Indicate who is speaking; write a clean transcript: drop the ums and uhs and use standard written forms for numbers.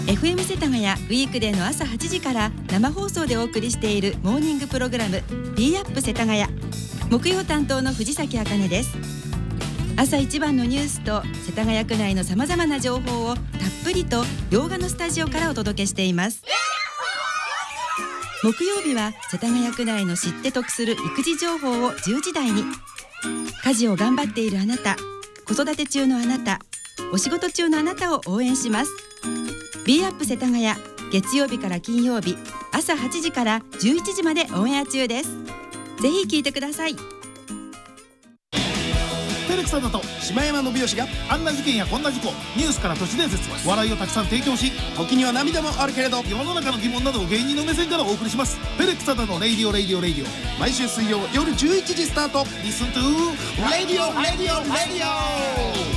Speaker 1: FM 世田谷ウィークデーの朝8時から生放送でお送りしているモーニングプログラム B アップ世田谷。木曜担当の藤崎茜です。朝一番のニュースと世田谷区内のさまざまな情報をたっぷりと洋画のスタジオからお届けしています。木曜日は世田谷区内の知って得する育児情報を10時台に。家事を頑張っているあなた、子育て中のあなた、お仕事中のあなたを応援します。 B アップ世田谷、月曜日から金曜日朝8時から11時までオンエア中です。ぜひ聞いてください。
Speaker 2: テレクサだと島山信義があんな事件やこんな事故、ニュースから都市伝説、笑いをたくさん提供し、時には涙もあるけれど世の中の疑問などを芸人の目線からお送りします。テレクサだのレイディオ毎週水曜夜11時スタート。 Listen to Radio